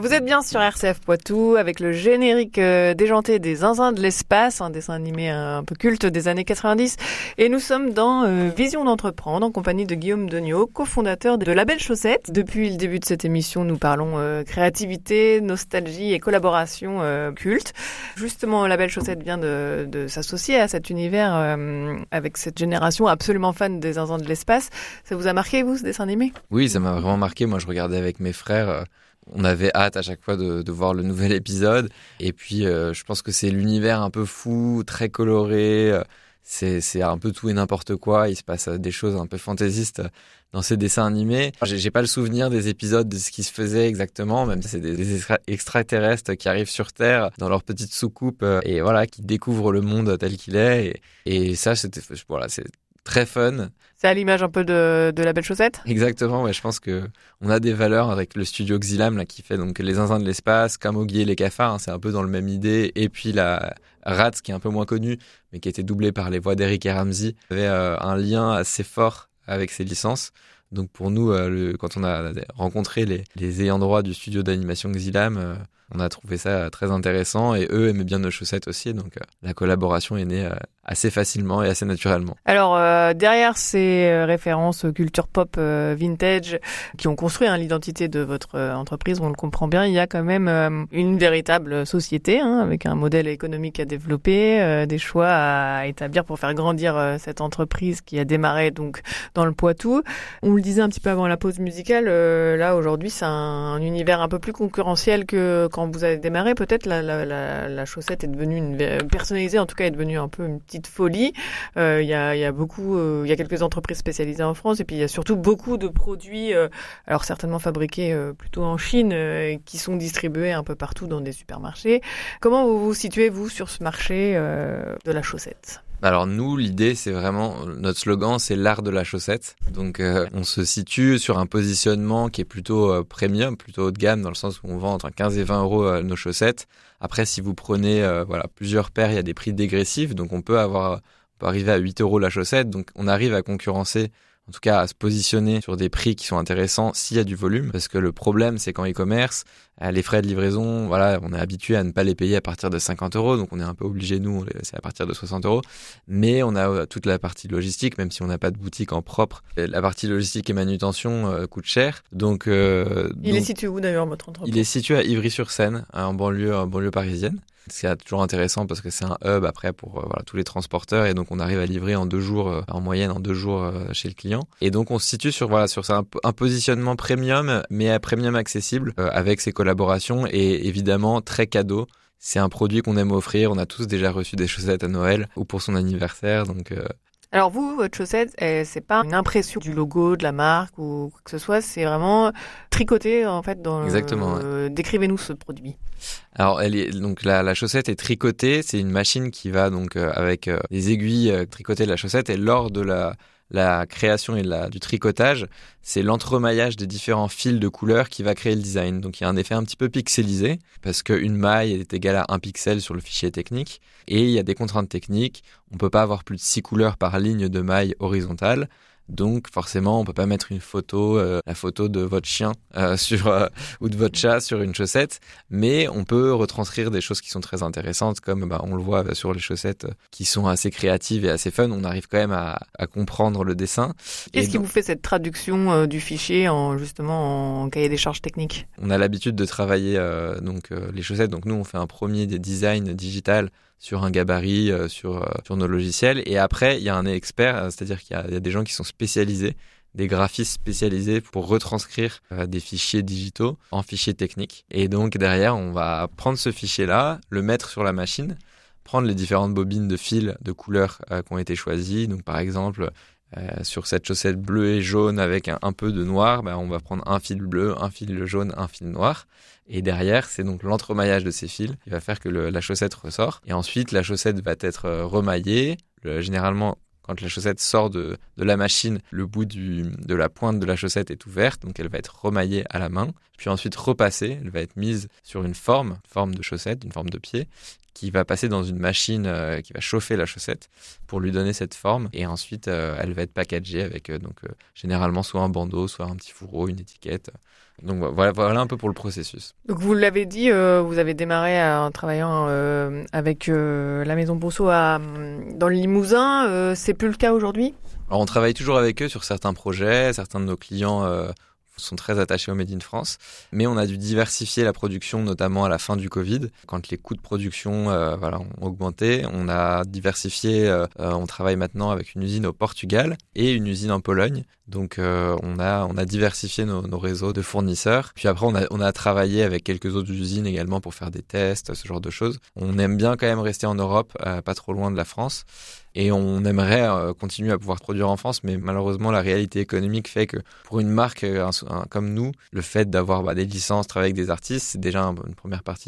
Vous êtes bien sur RCF Poitou avec le générique déjanté des Zinzins de l'espace, un dessin animé un peu culte des années 90. Et nous sommes dans Vision d'entreprendre en compagnie de Guillaume Degnaud, cofondateur de La Belle Chaussette. Depuis le début de cette émission, nous parlons créativité, nostalgie et collaboration culte. Justement, La Belle Chaussette vient de s'associer à cet univers avec cette génération absolument fan des Zinzins de l'espace. Ça vous a marqué, vous, ce dessin animé ? Oui, ça m'a vraiment marqué. Moi, je regardais avec mes frères. On avait hâte à chaque fois de voir le nouvel épisode. Et puis, je pense que c'est l'univers un peu fou, très coloré. C'est un peu tout et n'importe quoi. Il se passe des choses un peu fantaisistes dans ces dessins animés. J'ai pas le souvenir des épisodes, de ce qui se faisait exactement, même si c'est des extraterrestres qui arrivent sur Terre dans leur petite soucoupe et voilà, qui découvrent le monde tel qu'il est. Et ça, c'est très fun. C'est à l'image un peu de La Belle Chaussette ? Exactement, ouais, je pense que on a des valeurs avec le studio Xilam là, qui fait donc les Zinzins de l'espace, Camoguier et les cafards, c'est un peu dans le même idée. Et puis la Rats, qui est un peu moins connue, mais qui a été doublée par les voix d'Eric et Ramsey, avait un lien assez fort avec ces licences. Donc pour nous, quand on a rencontré les ayants droit du studio d'animation Xilam, on a trouvé ça très intéressant et eux aimaient bien nos chaussettes aussi. Donc la collaboration est née assez facilement et assez naturellement. Alors derrière ces références culture pop vintage qui ont construit l'identité de votre entreprise, on le comprend bien, il y a quand même une véritable société avec un modèle économique à développer, des choix à établir pour faire grandir cette entreprise qui a démarré donc dans le Poitou. On le disait un petit peu avant la pause musicale, là aujourd'hui c'est un univers un peu plus concurrentiel que quand vous avez démarré. Peut-être la chaussette est devenue personnalisée, en tout cas est devenue un peu une petite folie. Il y a quelques entreprises spécialisées en France et puis il y a surtout beaucoup de produits, alors certainement fabriqués plutôt en Chine, qui sont distribués un peu partout dans des supermarchés. Comment vous vous situez, vous, sur ce marché de la chaussette ? Alors nous, l'idée, c'est vraiment, notre slogan, c'est l'art de la chaussette. Donc on se situe sur un positionnement qui est plutôt premium, plutôt haut de gamme, dans le sens où on vend entre 15 et 20 euros nos chaussettes. Après, si vous prenez plusieurs paires, il y a des prix dégressifs, donc on peut arriver à 8 euros la chaussette. Donc on arrive à concurrencer, en tout cas à se positionner sur des prix qui sont intéressants s'il y a du volume. Parce que le problème, c'est qu'en e-commerce, les frais de livraison, voilà, on est habitué à ne pas les payer à partir de 50 euros. Donc on est un peu obligé, nous, c'est à partir de 60 euros. Mais on a toute la partie logistique, même si on n'a pas de boutique en propre. La partie logistique et manutention coûte cher. Donc, il est situé où d'ailleurs, votre entreprise ? Il est situé à Ivry-sur-Seine, en banlieue parisienne. C'est toujours intéressant parce que c'est un hub après pour tous les transporteurs et donc on arrive à livrer en 2 jours, en moyenne en 2 jours chez le client. Et donc on se situe sur un positionnement premium, mais à premium accessible avec ses collaborations et évidemment très cadeau. C'est un produit qu'on aime offrir. On a tous déjà reçu des chaussettes à Noël ou pour son anniversaire, donc. Alors vous, votre chaussette, c'est pas une impression du logo de la marque ou quoi que ce soit, c'est vraiment tricoté en fait dans. Exactement. Ouais. Décrivez-nous ce produit. Alors la chaussette est tricotée, c'est une machine qui va donc avec les aiguilles tricoter la chaussette et lors de la création et du tricotage, c'est l'entremaillage des différents fils de couleurs qui va créer le design. Donc il y a un effet un petit peu pixelisé parce qu'une maille est égale à 1 pixel sur le fichier technique et il y a des contraintes techniques. On peut pas avoir plus de 6 couleurs par ligne de maille horizontale. Donc forcément, on peut pas mettre une photo, la photo de votre chien ou de votre chat sur une chaussette, mais on peut retranscrire des choses qui sont très intéressantes, comme on le voit sur les chaussettes qui sont assez créatives et assez fun. On arrive quand même à comprendre le dessin. Qu'est-ce qui vous fait cette traduction du fichier en cahier des charges techniques ? On a l'habitude de travailler les chaussettes. Donc nous, on fait un premier des designs digital sur un gabarit, sur nos logiciels. Et après, il y a un expert, c'est-à-dire qu'il y a des gens qui sont spécialisés, des graphistes spécialisés pour retranscrire des fichiers digitaux en fichiers techniques. Et donc derrière, on va prendre ce fichier-là, le mettre sur la machine, prendre les différentes bobines de fils de couleurs qui ont été choisies. Donc par exemple, sur cette chaussette bleue et jaune avec un peu de noir, on va prendre un fil bleu, un fil jaune, un fil noir. Et derrière, c'est donc l'entremaillage de ces fils qui va faire que la chaussette ressort. Et ensuite, la chaussette va être remaillée. Généralement, quand la chaussette sort de la machine, le bout de la pointe de la chaussette est ouverte, donc elle va être remaillée à la main. Puis ensuite repassée, elle va être mise sur une forme de chaussette, une forme de pied, qui va passer dans une machine qui va chauffer la chaussette pour lui donner cette forme. Et ensuite, elle va être packagée avec généralement soit un bandeau, soit un petit fourreau, une étiquette. Donc voilà un peu pour le processus. Donc vous l'avez dit, vous avez démarré en travaillant avec la Maison Brousseau dans le Limousin. C'est plus le cas aujourd'hui ? Alors on travaille toujours avec eux sur certains projets. Certains de nos clients sont très attachés au Made in France, mais on a dû diversifier la production, notamment à la fin du Covid, quand les coûts de production ont augmenté. On a diversifié, on travaille maintenant avec une usine au Portugal et une usine en Pologne. Donc on a diversifié nos réseaux de fournisseurs. Puis après on a travaillé avec quelques autres usines également pour faire des tests, ce genre de choses. On aime bien quand même rester en Europe, pas trop loin de la France. Et on aimerait continuer à pouvoir produire en France, mais malheureusement, la réalité économique fait que pour une marque comme nous, le fait d'avoir des licences, travailler avec des artistes, c'est déjà une première partie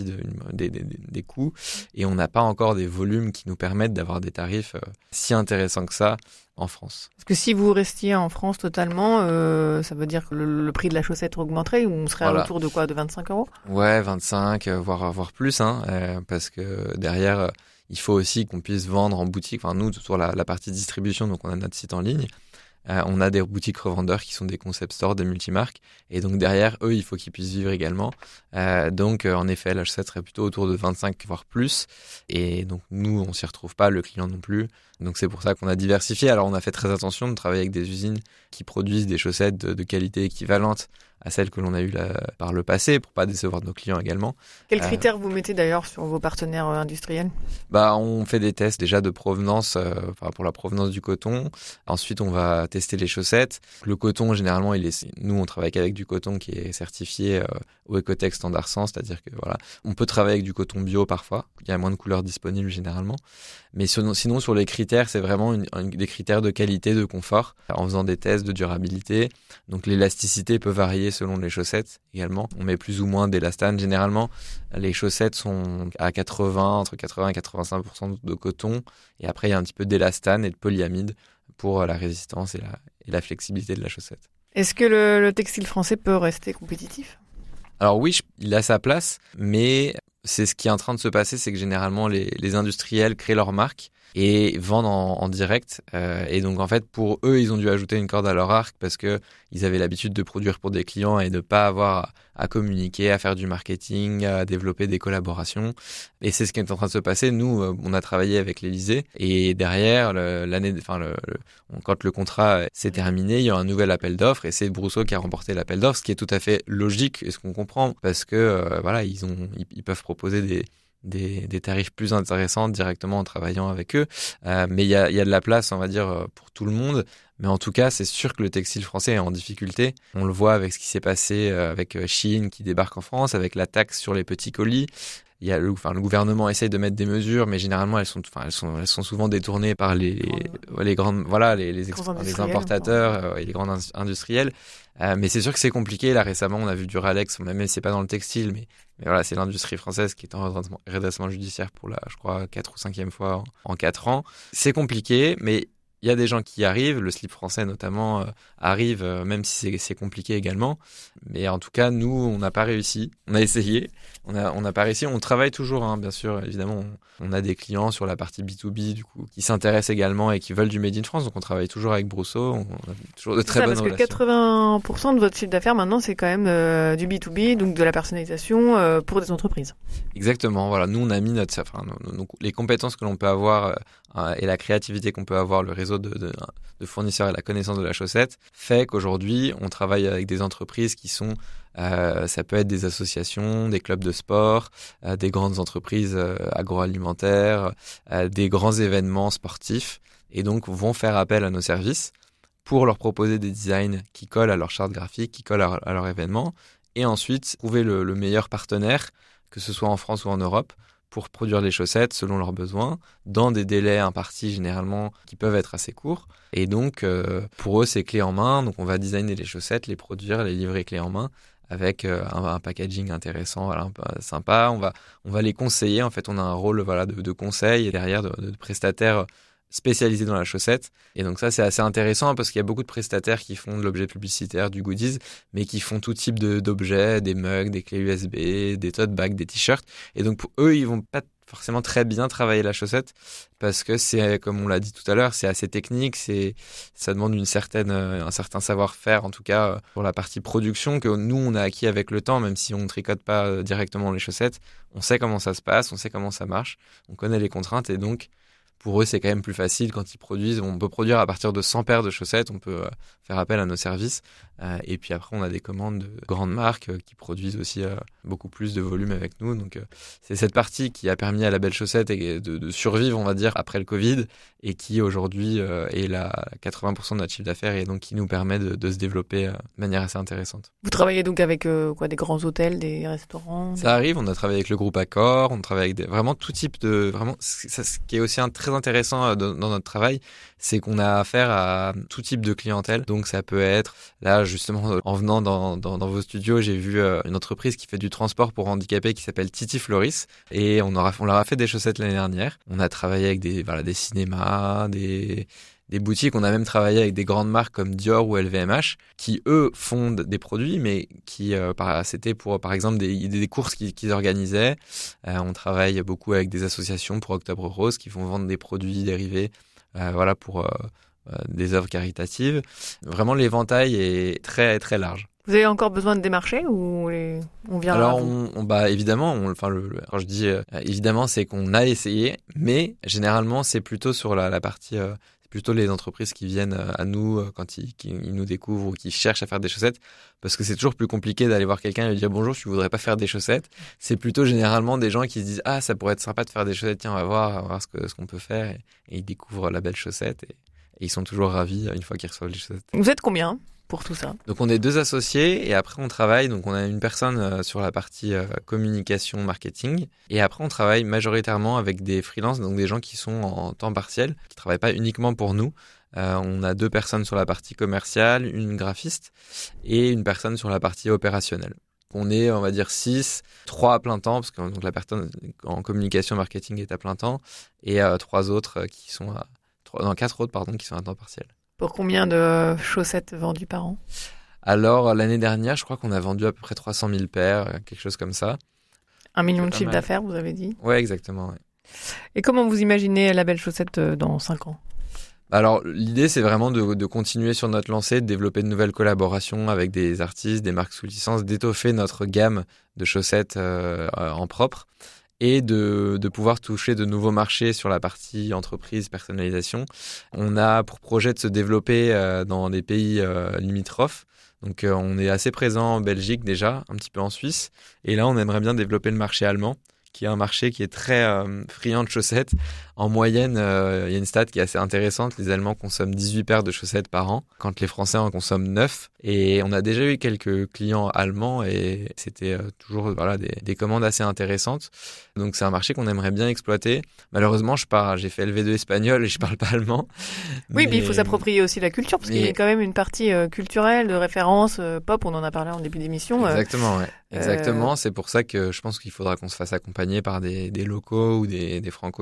des coûts. Et on n'a pas encore des volumes qui nous permettent d'avoir des tarifs si intéressants que ça en France. Parce que si vous restiez en France totalement, ça veut dire que le prix de la chaussette augmenterait ou on serait autour de quoi, de 25 €? Ouais, 25, voire plus, parce que derrière... il faut aussi qu'on puisse vendre en boutique. Enfin, nous, sur la partie distribution, donc on a notre site en ligne. On a des boutiques revendeurs qui sont des concept stores, des multimarques. Et donc derrière, eux, il faut qu'ils puissent vivre également. Donc en effet, la chaussette serait plutôt autour de 25, voire plus. Et donc nous, on s'y retrouve pas, le client non plus. Donc c'est pour ça qu'on a diversifié. Alors on a fait très attention de travailler avec des usines qui produisent des chaussettes de qualité équivalente à celles que l'on a eues par le passé, pour pas décevoir nos clients également. Quels critères vous mettez d'ailleurs sur vos partenaires industriels ? On fait des tests déjà de provenance, pour la provenance du coton. Ensuite, on va tester les chaussettes. Le coton, généralement, nous, on travaille qu'avec du coton qui est certifié au Ecotech Standard 100, c'est-à-dire que voilà, on peut travailler avec du coton bio parfois. Il y a moins de couleurs disponibles généralement. Mais sinon, sur les critères, c'est vraiment des critères de qualité, de confort, en faisant des tests de durabilité. Donc l'élasticité peut varier selon les chaussettes également. On met plus ou moins d'élastane. Généralement, les chaussettes sont à entre 80 et 85% de coton. Et après, il y a un petit peu d'élastane et de polyamide pour la résistance et la flexibilité de la chaussette. Est-ce que le textile français peut rester compétitif ? Alors oui, il a sa place, mais c'est ce qui est en train de se passer, c'est que généralement les industriels créent leur marque et vendent en direct. Et donc en fait, pour eux, ils ont dû ajouter une corde à leur arc parce que ils avaient l'habitude de produire pour des clients et de pas avoir à communiquer, à faire du marketing, à développer des collaborations. Et c'est ce qui est en train de se passer. Nous, on a travaillé avec l'Élysée et derrière quand le contrat s'est terminé, il y a un nouvel appel d'offres et c'est Brousseau qui a remporté l'appel d'offres, ce qui est tout à fait logique et ce qu'on comprend parce que ils peuvent proposer des tarifs plus intéressants directement en travaillant avec eux. Mais il y a de la place, on va dire, pour tout le monde. Mais en tout cas, c'est sûr que le textile français est en difficulté. On le voit avec ce qui s'est passé avec Shein qui débarque en France, avec la taxe sur les petits colis. Il y a le gouvernement essaye de mettre des mesures, mais généralement elles sont souvent détournées par les grandes, les importateurs et les grands industriels. Mais c'est sûr que c'est compliqué. Là récemment, on a vu du Ralex, même si c'est pas dans le textile, mais voilà, c'est l'industrie française qui est en redressement judiciaire pour je crois, 4 ou 5e fois en 4 ans. C'est compliqué, mais il y a des gens qui y arrivent, le slip français notamment arrive, même si c'est compliqué également. Mais en tout cas, nous, on n'a pas réussi. On a essayé, on n'a pas réussi. On travaille toujours, bien sûr, évidemment. On a des clients sur la partie B2B, du coup, qui s'intéressent également et qui veulent du Made in France. Donc, on travaille toujours avec Brousseau. On a toujours de très bonnes relations. Parce que 80% de votre chiffre d'affaires, maintenant, c'est quand même du B2B, donc de la personnalisation pour des entreprises. Exactement. Voilà. Nous, on a mis les compétences que l'on peut avoir et la créativité qu'on peut avoir, le réseau de fournisseurs et la connaissance de la chaussette, fait qu'aujourd'hui, on travaille avec des entreprises qui sont, ça peut être des associations, des clubs de sport, des grandes entreprises agroalimentaires, des grands événements sportifs, et donc vont faire appel à nos services pour leur proposer des designs qui collent à leur charte graphique, qui collent à leur événement, et ensuite trouver le meilleur partenaire, que ce soit en France ou en Europe, pour produire les chaussettes selon leurs besoins, dans des délais impartis généralement qui peuvent être assez courts. Et donc, pour eux, c'est clé en main. Donc, on va designer les chaussettes, les produire, les livrer clé en main avec un packaging intéressant, un peu sympa. On va les conseiller. En fait, on a un rôle de conseil et derrière de prestataire spécialisés dans la chaussette. Et donc ça, c'est assez intéressant parce qu'il y a beaucoup de prestataires qui font de l'objet publicitaire, du goodies, mais qui font tout type d'objets, des mugs, des clés USB, des tote bags, des t-shirts. Et donc pour eux, ils vont pas forcément très bien travailler la chaussette parce que c'est, comme on l'a dit tout à l'heure, c'est assez technique, ça demande un certain savoir-faire, en tout cas pour la partie production, que nous on a acquis avec le temps, même si on ne tricote pas directement les chaussettes. On sait comment ça se passe, on sait comment ça marche, on connaît les contraintes et donc pour eux, c'est quand même plus facile quand ils produisent. On peut produire à partir de 100 paires de chaussettes, on peut faire appel à nos services. Et puis après, on a des commandes de grandes marques qui produisent aussi beaucoup plus de volume avec nous. Donc c'est cette partie qui a permis à la Belle Chaussette de survivre, on va dire, après le Covid, et qui aujourd'hui est là 80% de notre chiffre d'affaires et donc qui nous permet de se développer de manière assez intéressante. Vous travaillez donc avec des grands hôtels, des restaurants? Ça arrive, on a travaillé avec le groupe Accor, on travaille avec vraiment tout type de... Vraiment, ce qui est aussi très intéressant dans notre travail, c'est qu'on a affaire à tout type de clientèle. Donc ça peut être, là justement, en venant dans vos studios, j'ai vu une entreprise qui fait du transport pour handicapés qui s'appelle Titi Floris. Et on leur a fait des chaussettes l'année dernière. On a travaillé avec des cinémas, des boutiques. On a même travaillé avec des grandes marques comme Dior ou LVMH qui, eux, fondent des produits, mais qui, c'était pour, par exemple, des courses qu'ils organisaient. On travaille beaucoup avec des associations pour Octobre Rose qui vont vendre des produits dérivés, pour des œuvres caritatives. Vraiment, l'éventail est très, très large. Vous avez encore besoin de démarcher ou on vient Alors, à vous? évidemment, quand je dis évidemment, c'est qu'on a essayé, mais généralement, c'est plutôt sur la partie... c'est plutôt les entreprises qui viennent à nous quand ils nous découvrent ou qui cherchent à faire des chaussettes, parce que c'est toujours plus compliqué d'aller voir quelqu'un et lui dire bonjour, tu voudrais pas faire des chaussettes. C'est plutôt généralement des gens qui se disent ah, ça pourrait être sympa de faire des chaussettes, tiens, on va voir ce qu'on peut faire, et ils découvrent la Belle Chaussette et ils sont toujours ravis une fois qu'ils reçoivent les chaussettes. Vous êtes combien pour tout ça? Donc on est 2 associés et après on travaille, donc on a une personne sur la partie communication, marketing, et après on travaille majoritairement avec des freelances, donc des gens qui sont en temps partiel, qui travaillent pas uniquement pour nous. On a 2 personnes sur la partie commerciale, une graphiste et une personne sur la partie opérationnelle. On est, on va dire 6, 3 à plein temps, parce que donc, la personne en communication, marketing est à plein temps, et 3 autres qui sont 4 autres qui sont à temps partiel. Pour combien de chaussettes vendues par an? Alors, l'année dernière, je crois qu'on a vendu à peu près 300 000 paires, quelque chose comme ça. 1 million de chiffre d'affaires, vous avez dit? Ouais, exactement. Ouais. Et comment vous imaginez la Belle Chaussette dans 5 ans? Alors, l'idée, c'est vraiment de continuer sur notre lancée, de développer de nouvelles collaborations avec des artistes, des marques sous licence, d'étoffer notre gamme de chaussettes en propre, et de pouvoir toucher de nouveaux marchés sur la partie entreprise, personnalisation. On a pour projet de se développer dans des pays limitrophes. Donc on est assez présent en Belgique déjà, un petit peu en Suisse. Et là, on aimerait bien développer le marché allemand, qui est un marché qui est très friand de chaussettes. En moyenne, il y a une stat qui est assez intéressante. Les Allemands consomment 18 paires de chaussettes par an, quand les Français en consomment 9. Et on a déjà eu quelques clients allemands et c'était toujours des commandes assez intéressantes. Donc c'est un marché qu'on aimerait bien exploiter. Malheureusement, j'ai fait LV2 espagnol et je parle pas allemand. Oui, mais il faut s'approprier aussi la culture, parce qu'il y a quand même une partie culturelle, de référence, pop, on en a parlé en début d'émission. Exactement, ouais. Exactement, c'est pour ça que je pense qu'il faudra qu'on se fasse accompagner par des locaux ou des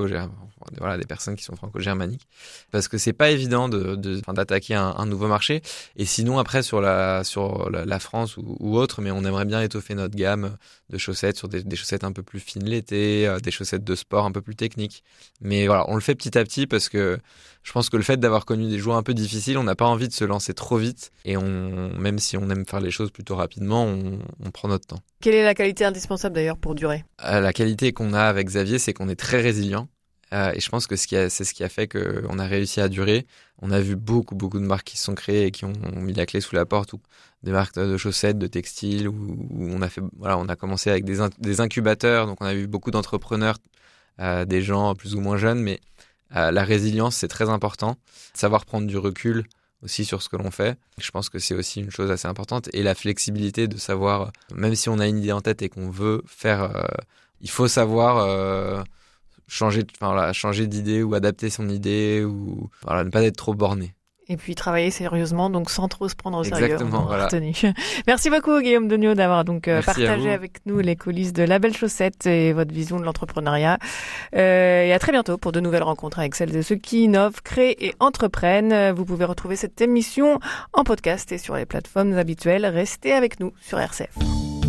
des personnes qui sont franco-germaniques, parce que c'est pas évident d'attaquer un nouveau marché. Et sinon après sur la France ou autre, mais on aimerait bien étoffer notre gamme de chaussettes sur des chaussettes un peu plus fines l'été, des chaussettes de sport un peu plus techniques. Mais voilà, on le fait petit à petit parce que je pense que le fait d'avoir connu des jours un peu difficiles, on n'a pas envie de se lancer trop vite, et même si on aime faire les choses plutôt rapidement, on prend notre temps. Quelle est la qualité indispensable d'ailleurs pour durer? La qualité qu'on a avec Xavier, c'est qu'on est très résilient. Et je pense que c'est ce qui a fait qu'on a réussi à durer. On a vu beaucoup de marques qui se sont créées et qui ont mis la clé sous la porte, ou des marques de chaussettes, de textiles, où on a commencé avec des incubateurs. Donc on a vu beaucoup d'entrepreneurs, des gens plus ou moins jeunes, mais la résilience, c'est très important. Savoir prendre du recul aussi sur ce que l'on fait. Je pense que c'est aussi une chose assez importante. Et la flexibilité de savoir, même si on a une idée en tête et qu'on veut faire, il faut savoir changer d'idée ou adapter son idée, ou ne pas être trop borné. Et puis travailler sérieusement, donc sans trop se prendre au sérieux. Exactement, voilà. Merci beaucoup Guillaume Degnaud d'avoir donc partagé à avec nous les coulisses de La Belle Chaussette et votre vision de l'entrepreneuriat. Et à très bientôt pour de nouvelles rencontres avec celles et ceux qui innovent, créent et entreprennent. Vous pouvez retrouver cette émission en podcast et sur les plateformes habituelles. Restez avec nous sur RCF.